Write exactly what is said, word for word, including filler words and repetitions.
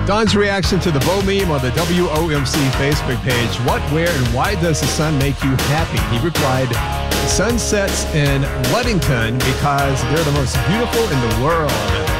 Don's reaction to the Bo meme on the W O M C Facebook page. What, where, and why does the sun make you happy? He replied, the sun sets in Ludington because they're the most beautiful in the world.